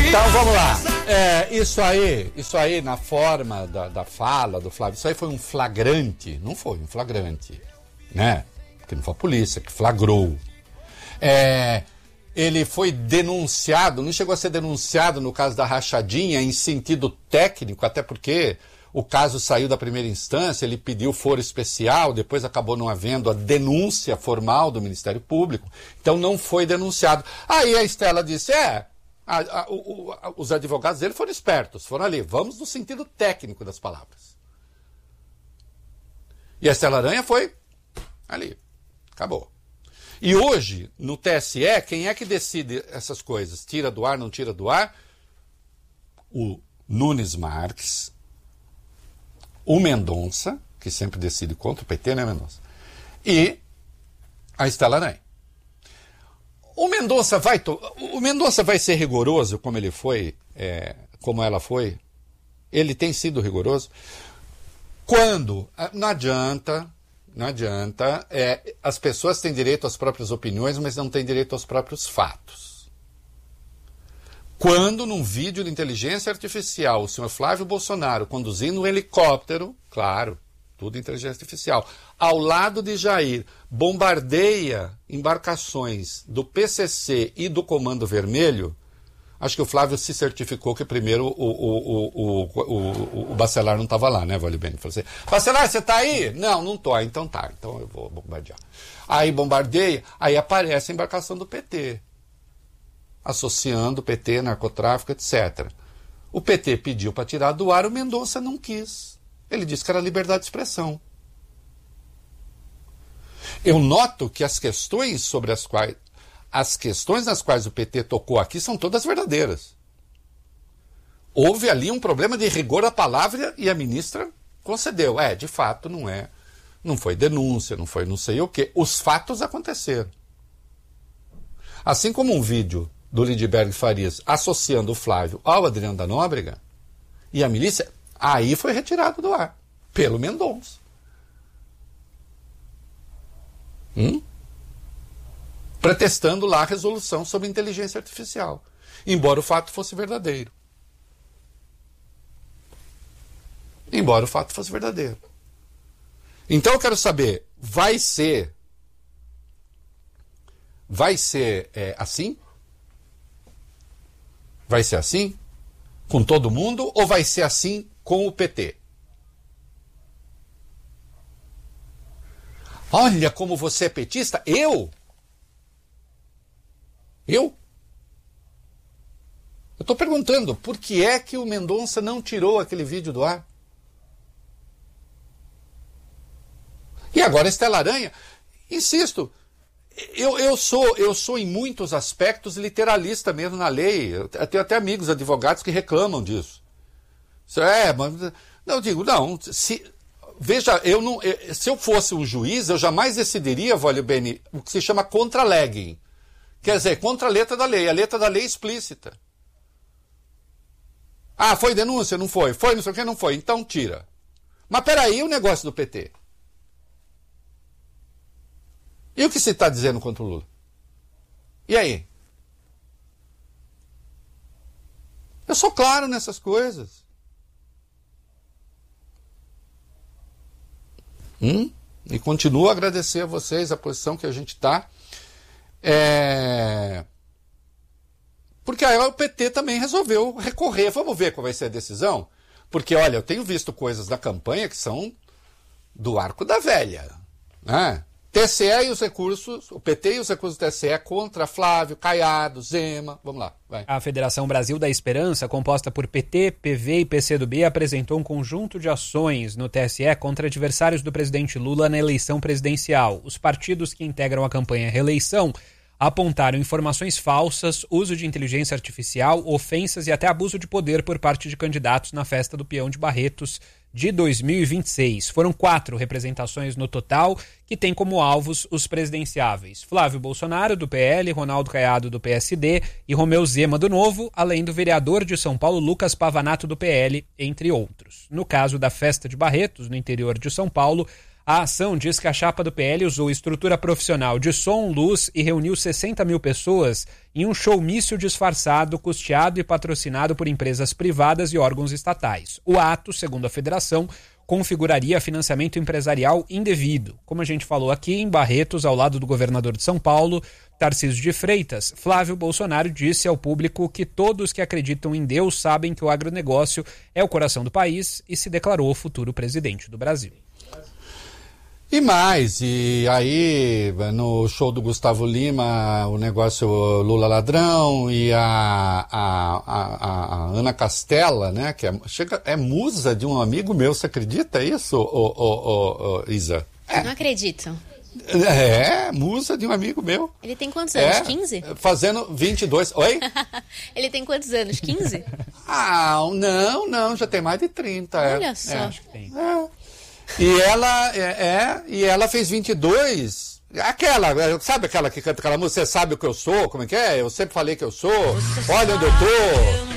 Então vamos lá. Isso aí na forma da fala do Flávio, isso aí foi um flagrante, não foi um flagrante, né? Porque não foi a polícia que flagrou. Ele foi denunciado, não chegou a ser denunciado no caso da rachadinha em sentido técnico, até porque o caso saiu da primeira instância, ele pediu foro especial, depois acabou não havendo a denúncia formal do Ministério Público, então não foi denunciado. Aí a Estela disse, os advogados dele foram espertos, foram ali, vamos no sentido técnico das palavras. E a Estela Aranha foi ali, acabou. E hoje, no TSE, quem é que decide essas coisas? Tira do ar, não tira do ar? O Nunes Marques, o Mendonça, que sempre decide contra o PT, né, Mendonça? E a Estela Aranha. O Mendonça vai ser rigoroso como ele foi, como ela foi? Ele tem sido rigoroso? Quando? Não adianta, as pessoas têm direito às próprias opiniões, mas não têm direito aos próprios fatos. Quando num vídeo de inteligência artificial o senhor Flávio Bolsonaro conduzindo um helicóptero, claro, tudo inteligência artificial, ao lado de Jair, bombardeia embarcações do PCC e do Comando Vermelho, acho que o Flávio se certificou que primeiro o Bacelar não estava lá, né, Valibene? Falou assim, Bacelar, você está aí? Não, não estou. Então tá, então eu vou bombardear. Aí bombardeia, aí aparece a embarcação do PT, associando o PT, narcotráfico, etc. O PT pediu para tirar do ar, o Mendonça não quis. Ele disse que era liberdade de expressão. Eu noto que as questões nas quais o PT tocou aqui são todas verdadeiras. Houve ali um problema de rigor à palavra e a ministra concedeu. De fato, não foi denúncia, não foi não sei o quê. Os fatos aconteceram. Assim como um vídeo do Lidberg Farias associando o Flávio ao Adriano da Nóbrega e a milícia, aí foi retirado do ar, pelo Mendonça. Pretextando lá a resolução sobre inteligência artificial, embora o fato fosse verdadeiro. Então eu quero saber, vai ser assim? Vai ser assim com todo mundo ou vai ser assim com o PT? Olha como você é petista. Eu estou perguntando, por que é que o Mendonça não tirou aquele vídeo do ar? E agora a Estela Aranha, insisto, eu sou em muitos aspectos literalista mesmo na lei. Eu tenho até amigos advogados que reclamam disso. Mas eu digo, não, veja, se eu fosse um juiz, eu jamais decidiria, Valibene, o que se chama contra-legging. Quer dizer, contra a letra da lei. A letra da lei é explícita. Foi denúncia? Não foi. Foi não sei o que? Não foi. Então tira. Mas peraí, o negócio do PT? E o que você está dizendo contra o Lula? E aí? Eu sou claro nessas coisas. E continuo a agradecer a vocês a posição que a gente está. Porque aí o PT também resolveu recorrer. Vamos ver qual vai ser a decisão? Porque, olha, eu tenho visto coisas da campanha que são do arco da velha, né? TSE e os recursos, o PT e os recursos do TSE contra Flávio, Caiado, Zema. Vamos lá, vai. A Federação Brasil da Esperança, composta por PT, PV e PCdoB, apresentou um conjunto de ações no TSE contra adversários do presidente Lula na eleição presidencial. Os partidos que integram a campanha reeleição apontaram informações falsas, uso de inteligência artificial, ofensas e até abuso de poder por parte de candidatos na festa do Peão de Barretos de 2026. Foram 4 representações no total, que têm como alvos os presidenciáveis Flávio Bolsonaro, do PL, Ronaldo Caiado, do PSD e Romeu Zema, do Novo, além do vereador de São Paulo, Lucas Pavanato, do PL, entre outros. No caso da festa de Barretos, no interior de São Paulo, A ação diz que a chapa do PL usou estrutura profissional de som, luz e reuniu 60 mil pessoas em um showmício disfarçado, custeado e patrocinado por empresas privadas e órgãos estatais. O ato, segundo a federação, configuraria financiamento empresarial indevido. Como a gente falou aqui, em Barretos, ao lado do governador de São Paulo, Tarcísio de Freitas, Flávio Bolsonaro disse ao público que todos que acreditam em Deus sabem que o agronegócio é o coração do país e se declarou o futuro presidente do Brasil. E mais, e aí no show do Gustavo Lima, o negócio Lula ladrão, e a Ana Castela, né, que é musa de um amigo meu, você acredita isso, Isa? Não acredito. Musa de um amigo meu. Ele tem quantos anos? 15? Fazendo 22. Oi? Ele tem quantos anos? 15? Não, já tem mais de 30. Olha só. Acho que tem. E ela fez 22. Sabe aquela que canta aquela música? Você sabe o que eu sou? Como é que é? Eu sempre falei que eu sou. Olha onde eu tô.